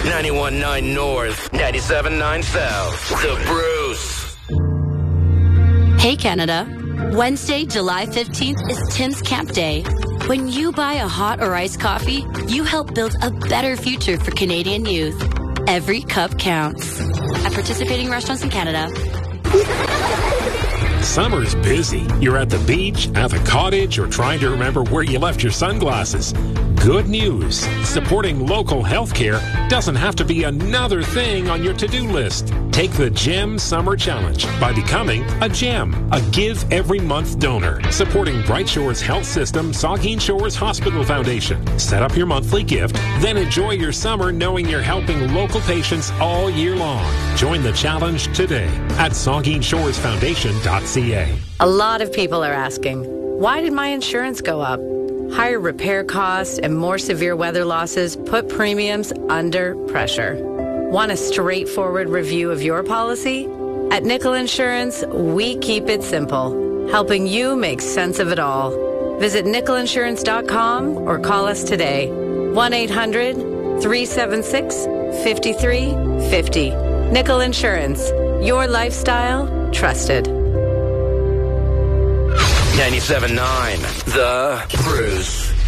91.9 North, 97.9 South. The Bruce. Hey, Canada. Wednesday, July 15th is Tim's Camp Day. When you buy a hot or iced coffee, you help build a better future for Canadian youth. Every cup counts. At participating restaurants in Canada. Summer's busy. You're at the beach, at the cottage, or trying to remember where you left your sunglasses. Good news. Supporting local healthcare doesn't have to be another thing on your to-do list. Take the GEM Summer Challenge by becoming a GEM, a Give Every Month donor, supporting Bright Shores Health System, Saugeen Shores Hospital Foundation. Set up your monthly gift, then enjoy your summer knowing you're helping local patients all year long. Join the challenge today at SaugeenShoresFoundation.ca. A lot of people are asking, why did my insurance go up? Higher repair costs and more severe weather losses put premiums under pressure. Want a straightforward review of your policy? At Nickel Insurance, we keep it simple, helping you make sense of it all. Visit nickelinsurance.com or call us today. 1-800-376-5350. Nickel Insurance, your lifestyle, trusted. 97.9 The Bruce.